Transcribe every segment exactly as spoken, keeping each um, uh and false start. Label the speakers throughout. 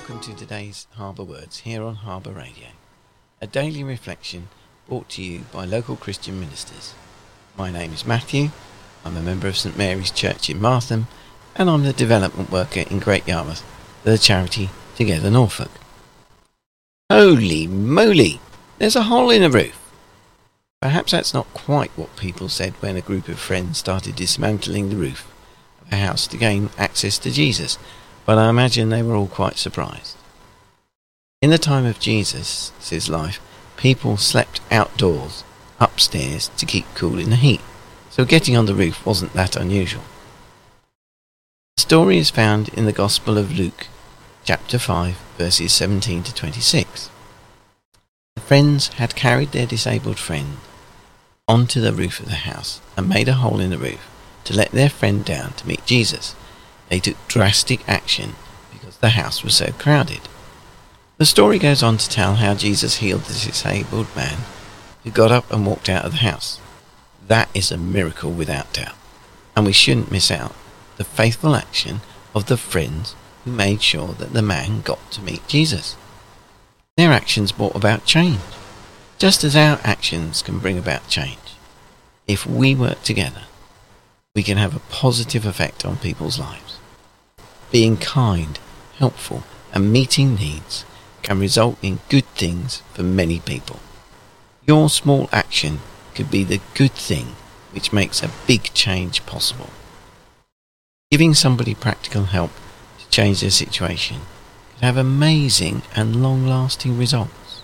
Speaker 1: welcome to today's Harbour Words here on Harbour Radio, a daily reflection brought to you by local Christian ministers. My name is Matthew, I'm a member of St Mary's Church in Martham, and I'm the development worker in Great Yarmouth for the charity Together Norfolk. Holy moly, there's a hole in the roof! Perhaps that's not quite what people said when a group of friends started dismantling the roof of a house to gain access to Jesus, but I imagine they were all quite surprised. In the time of Jesus' life, people slept outdoors, upstairs, to keep cool in the heat, so getting on the roof wasn't that unusual. The story is found in the Gospel of Luke, chapter five, verses seventeen to twenty-six. The friends had carried their disabled friend onto the roof of the house and made a hole in the roof to let their friend down to meet Jesus. They took drastic action because the house was so crowded. The story goes on to tell how Jesus healed the disabled man who got up and walked out of the house. That is a miracle without doubt, and we shouldn't miss out the faithful action of the friends who made sure that the man got to meet Jesus. Their actions brought about change, just as our actions can bring about change. If we work together, we can have a positive effect on people's lives. Being kind, helpful, and meeting needs can result in good things for many people. Your small action could be the good thing which makes a big change possible. Giving somebody practical help to change their situation could have amazing and long-lasting results.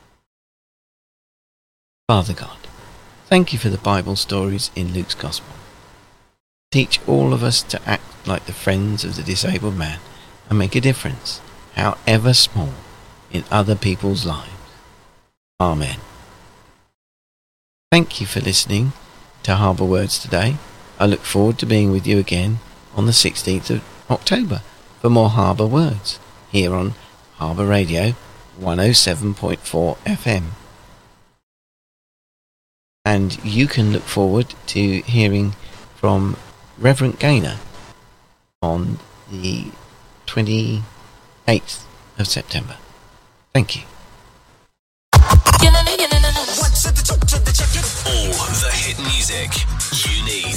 Speaker 1: Father God, thank you for the Bible stories in Luke's Gospel. Teach all of us to act like the friends of the disabled man and make a difference, however small, in other people's lives. Amen. Thank you for listening to Harbour Words today. I look forward to being with you again on the sixteenth of October for more Harbour Words here on Harbour Radio one oh seven point four F M. And you can look forward to hearing from Reverend Gaynor on the twenty-eighth of September. Thank you.
Speaker 2: All the hit music you need.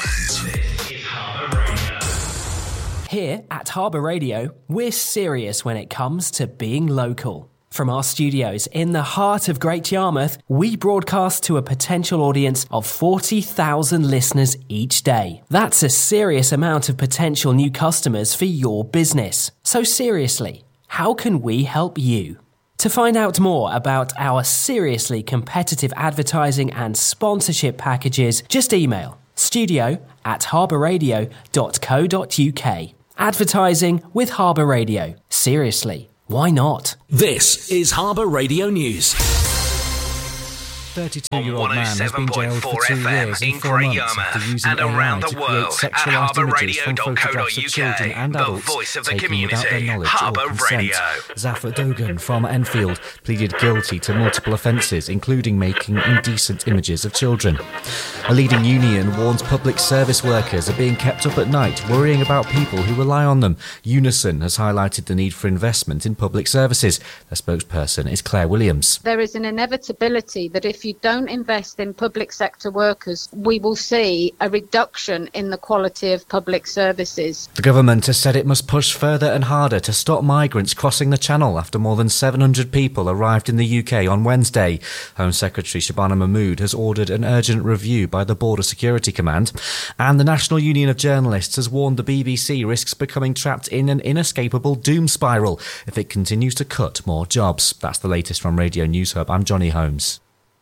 Speaker 3: Here at Harbour Radio, we're serious when it comes to being local. From our studios in the heart of Great Yarmouth, we broadcast to a potential audience of forty thousand listeners each day. That's a serious amount of potential new customers for your business. So seriously, how can we help you? To find out more about our seriously competitive advertising and sponsorship packages, just email studio at harbourradio dot co dot uk. Advertising with Harbour Radio. Seriously, why not?
Speaker 2: This is Harbour Radio News.
Speaker 4: thirty-two-year-old man has been jailed for two years and four months after using A I to create sexualised images from photographs of children and adults taken without their knowledge or consent. Zafar Dogan from Enfield pleaded guilty to multiple offences, including making indecent images of children. A leading union warns public service workers are being kept up at night, worrying about people who rely on them. Unison has highlighted the need for investment in public services. Their spokesperson is Claire Williams.
Speaker 5: There is an inevitability that if you don't invest in public sector workers, we will see a reduction in the quality of public services.
Speaker 4: The government has said it must push further and harder to stop migrants crossing the Channel after more than seven hundred people arrived in the U K on Wednesday. Home Secretary Shabana Mahmood has ordered an urgent review by the Border Security Command, and the National Union of Journalists has warned the B B C risks becoming trapped in an inescapable doom spiral if it continues to cut more jobs. That's the latest from Radio News Hub. I'm Johnny Holmes.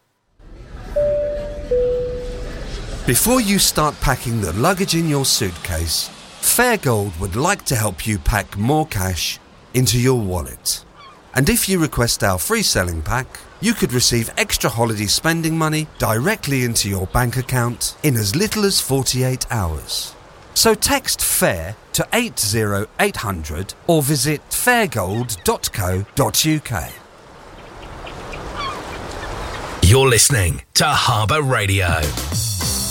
Speaker 6: Before you start packing the luggage in your suitcase, Fairgold would like to help you pack more cash into your wallet. And if you request our free selling pack, you could receive extra holiday spending money directly into your bank account in as little as forty-eight hours. So text FAIR to eight zero eight hundred or visit fairgold dot co dot uk.
Speaker 2: You're listening to Harbour Radio.